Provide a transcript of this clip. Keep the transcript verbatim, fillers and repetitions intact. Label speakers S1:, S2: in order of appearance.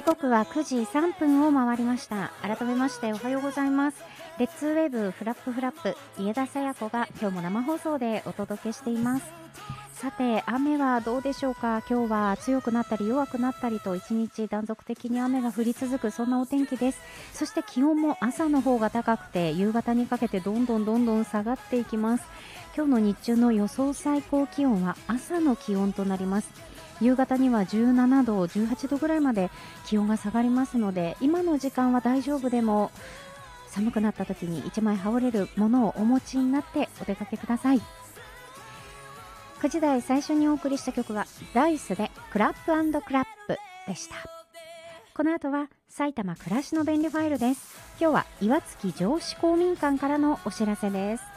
S1: 時刻はくじさんぷんを回りました。改めましておはようございます。レッツウェーブフラップフラップ家田沙耶子が今日も生放送でお届けしています。さて雨はどうでしょうか。今日は強くなったり弱くなったりと一日断続的に雨が降り続く、そんなお天気です。そして気温も朝の方が高くて夕方にかけてどんどんどんどん下がっていきます。今日の日中の予想最高気温は朝の気温となります。夕方にはじゅうななどじゅうはちどぐらいまで気温が下がりますので、今の時間は大丈夫でも寒くなった時にいちまい羽織れるものをお持ちになってお出かけください。くじ台最初にお送りした曲はダイスでクラップ&クラップでした。この後は埼玉暮らしの便利ファイルです。今日は岩槻上司公民館からのお知らせです。